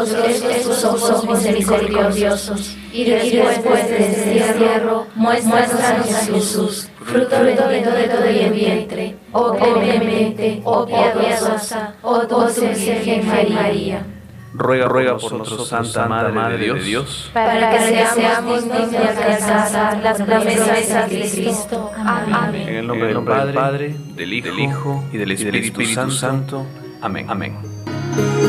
tus ojos misericordiosos, y después de este destierro, muéstranos a Jesús, fruto bendito de todo el vientre, oh clemente, oh piadosa, oh dulce Virgen María. Ruega por nosotros, Santa Madre de Dios, para que seamos dignos de alcanzar las promesas de Cristo. Amén. En el nombre del Padre, del Hijo y del Espíritu Santo. Amén.